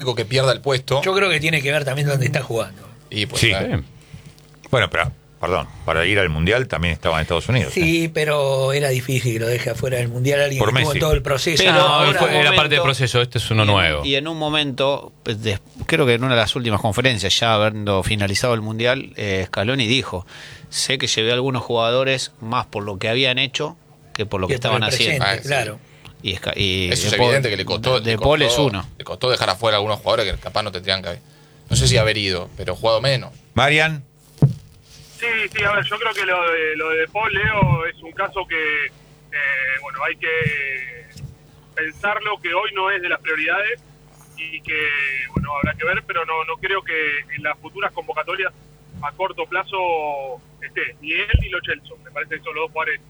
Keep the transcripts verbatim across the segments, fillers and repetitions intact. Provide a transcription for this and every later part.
lógico que pierda el puesto. Yo creo que tiene que ver también dónde está jugando. Y pues, Sí. ¿sabes? Bueno, pero, perdón, para ir al Mundial también estaba en Estados Unidos. Sí, ¿eh? pero era difícil que lo deje afuera del Mundial alguien Por que estuvo Messi. en todo el proceso. Pero No, ahora, fue- un era momento- parte del proceso, este es uno y en- nuevo. Y en un momento, pues, de- creo que en una de las últimas conferencias, ya habiendo finalizado el Mundial, eh, Scaloni dijo, sé que llevé a algunos jugadores más por lo que habían hecho que por lo que, que por estaban el presente, haciendo. Ah, sí. claro. Y, Sca- y Eso es De Paul- evidente que le costó. De le Paul costó- es uno. Le costó dejar afuera a algunos jugadores que capaz no tendrían que haber. No sé si haber ido, pero jugado menos. Marian, Sí, sí, a ver, yo creo que lo de, lo de Paul Leo es un caso que, eh, bueno, hay que pensarlo, que hoy no es de las prioridades y que, bueno, habrá que ver, pero no no creo que en las futuras convocatorias a corto plazo esté ni él ni Lo Celso. Me parece que son los dos jugadores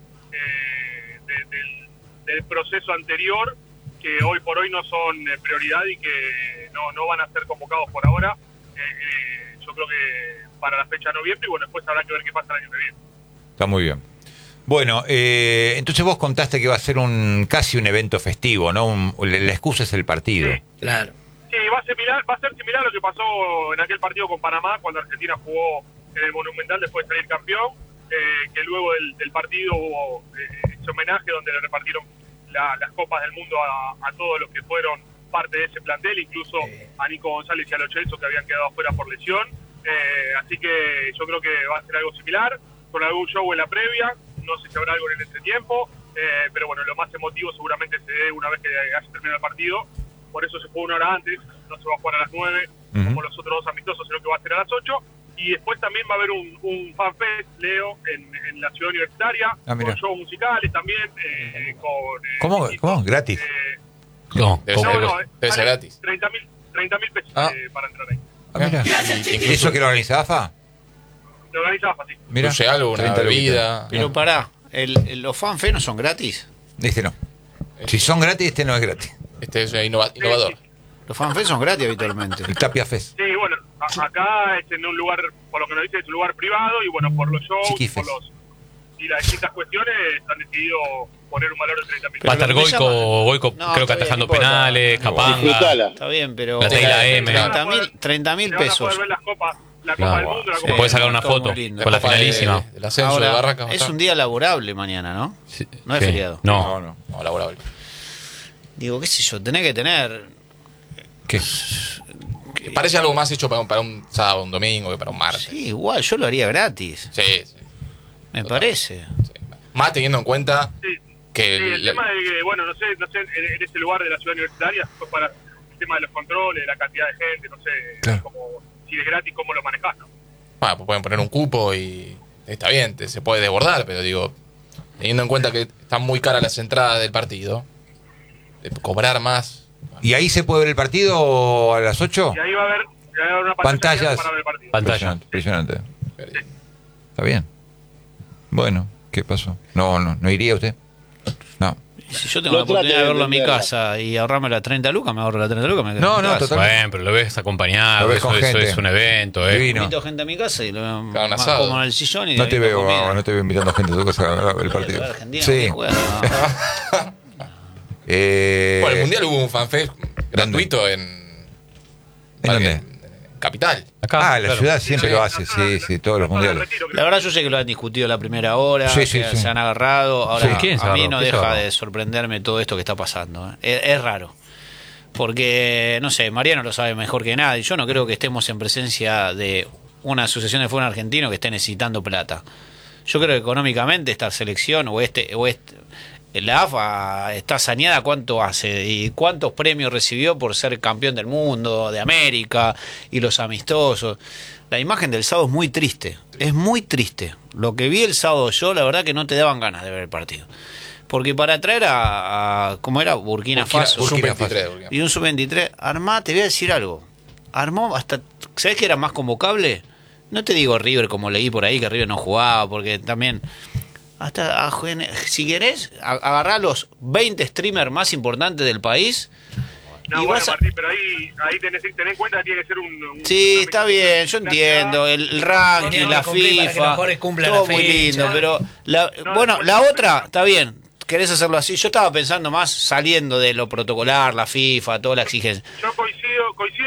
eh, de- del, del proceso anterior que hoy por hoy no son eh, prioridad y que no, no van a ser convocados por ahora. Eh, eh, yo creo que para la fecha de noviembre y bueno, después habrá que ver qué pasa el año que viene. está muy bien. Bueno, eh, entonces vos contaste que va a ser un casi un evento festivo, ¿no? Un- la excusa es el partido. Sí. Claro. Sí, va a ser similar, va a ser similar a lo que pasó en aquel partido con Panamá cuando Argentina jugó en el Monumental después de salir campeón, eh, que luego del, del partido hubo eh, ese homenaje donde le repartieron la- las copas del mundo a, a todos los que fueron parte de ese plantel, incluso Sí. a Nico González y a Lo Celso que habían quedado afuera por lesión. Eh, así que yo creo que va a ser algo similar, con algún show en la previa, no sé si habrá algo en el entretiempo, eh, pero bueno, lo más emotivo seguramente se dé una vez que haya terminado el partido. Por eso se juega una hora antes, no se va a jugar a las nueve Ujú. como los otros dos amistosos, sino que va a ser a las ocho. Y después también va a haber un, un fanfest, Leo, en, en la ciudad universitaria, Ah, mira. con shows musicales también, eh, con... eh, ¿Cómo? equipos, ¿Cómo? ¿Gratis? eh, No, Debe ¿cómo? ser, no, no, debe ser vale gratis. treinta mil pesos Ah. eh, para entrar ahí. Ah, mira. Incluso- ¿Eso que lo organiza AFA? Lo organiza AFA, sí. Mira. Incluye algo, una treinta bebida. Pero pará, el, el- ¿los fanfest no son gratis? Este no. Si son gratis, este no es gratis. Este es innova- innovador. Los fanfest son gratis habitualmente. El Tapia Fest. Sí, bueno, a- acá es en un lugar, por lo que nos dice, es un lugar privado y bueno, por los shows, Chiquifes. por los y las distintas cuestiones han decidido poner un valor de treinta mil Va a Pero estar lo que me Goico, llama- Goico No, creo que está bien, atajando no importa. penales, Capanga. Disfrutala. Está bien, pero La Teila M. treinta mil Se van a pesos. poder ver las copas, la Claro. Copa del Mundo, la Sí. Copa Puedes sacar del una todo foto muy lindo. con la Copa de- finalísima. del ascenso de Ahora, Barracas. va a es estar. un día laborable mañana, ¿no? Sí, No es sí. feriado. No. no. No, laborable. Digo, qué sé yo, tenés que tener... ¿Qué? Parece algo más hecho para un, para un sábado, un domingo que para un martes. Sí, igual, yo lo haría gratis, Sí, sí, me Total. parece. sí. Más teniendo en cuenta Sí. que Sí, el el- tema de que, bueno, no sé, no sé, en, en ese lugar de la ciudad universitaria, fue para el tema de los controles, la cantidad de gente, no sé, Claro. como, si es gratis, cómo lo manejás, ¿no? bueno, pues pueden poner un cupo y está bien, te- se puede desbordar, pero digo, teniendo en cuenta que están muy caras las entradas del partido, de cobrar más. ¿Y ahí se puede ver el partido a las ocho? Y ahí va a haber, va a haber una Pantallas. pantalla para ver el partido. Pantalla. Impresionante, impresionante. Está bien. Bueno, ¿qué pasó? No, no, ¿no iría usted? No. Y si yo tengo No la oportunidad trate de de verlo en mi entenderla. casa y ahorrarme las treinta lucas, me ahorro las treinta lucas, me quedo No, en mi no, casa. total. Bueno, pero lo ves acompañado, Lo ves eso, con eso gente. es un evento, ¿eh? Divino. Invito gente a mi casa y lo veo Claro, un más asado. cómodo en el sillón y No de te ahí veo, comida. no te veo invitando gente a tu casa a ver el partido. Argentina, Sí. ¿qué juega? No. Eh, Bueno, el Mundial hubo un fanfest gratuito en, ¿En dónde? en Capital. Acá, Ah, la claro. ciudad siempre Sí. lo hace, sí, sí, todos los La zona del mundiales. Retiro, creo. La verdad yo sé que lo han discutido la primera hora, Sí, sí, que sí. se han agarrado. Ahora, Sí. ¿Quién se a mí agarró? no ¿Quién se deja agarró? de sorprenderme todo esto que está pasando. ¿eh? Es, es raro. Porque, no sé, Mariano lo sabe mejor que nadie. Yo no creo que estemos en presencia de una asociación de fútbol argentino que esté necesitando plata. Yo creo que económicamente esta selección o este... O este la A F A está saneada cuánto hace y cuántos premios recibió por ser campeón del mundo, de América y los amistosos. La imagen del sábado es muy triste, es muy triste. Lo que vi el sábado yo, la verdad que no te daban ganas de ver el partido. Porque para traer a, a ¿cómo era? Burkina, Burkina- Faso sub Burkina veintitrés, Faso. Burkina. y un sub veintitrés, armá, te voy a decir algo. Armó hasta, ¿sabés que era más convocable? No te digo River como leí por ahí, que River no jugaba, porque también... Hasta, a- si querés, a- agarrá a los veinte streamers más importantes del país. No, y bueno, vas a- Martín, pero ahí, ahí tenés, tenés en cuenta que tiene que ser un... un- Sí, una está mezcla- bien, yo entiendo, el, el ranking, Tiene la que cumplir para que los FIFA, jugadores cumplan todo la muy fecha. lindo, pero la, No, bueno, después- la otra, está bien, querés hacerlo así. Yo estaba pensando más saliendo de lo protocolar, la FIFA, toda la exigencia. Yo coincido, coincido